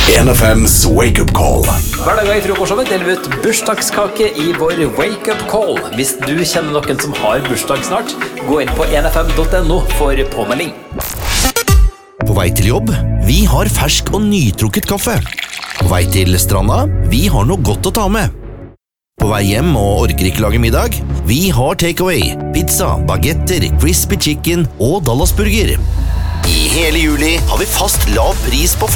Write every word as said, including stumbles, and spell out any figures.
N F M's Wake Up Call. Hver dag i frokostshowet deler vi ut bursdagskake i vår Wake Up Call. Hvis du kjenner noen som har bursdag snart, gå inn på n f m punktum n o for påmelding. På vei til jobb, vi har fersk og nytrukket kaffe. På vei til stranda, vi har noe godt å ta med. På vei hjem og orker ikke lage middag, vi har takeaway, pizza, bagetter, crispy chicken og Dallasburger. I hele juli har vi fast lav pris på